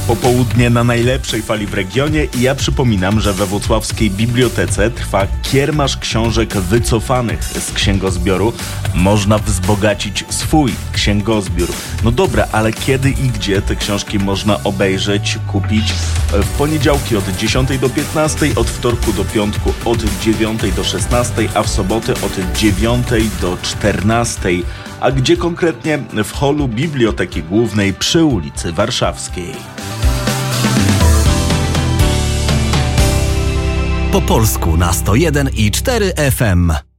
Popołudnie na najlepszej fali w regionie i ja przypominam, że we włocławskiej bibliotece trwa kiermasz książek wycofanych z księgozbioru. Można wzbogacić swój księgozbiór. No dobra, ale kiedy i gdzie te książki można obejrzeć, kupić? W poniedziałki od 10 do 15, od wtorku do piątku od 9 do 16, a w soboty od 9 do 14. A gdzie konkretnie? W holu Biblioteki Głównej przy ulicy Warszawskiej. Po polsku na 101,4 FM.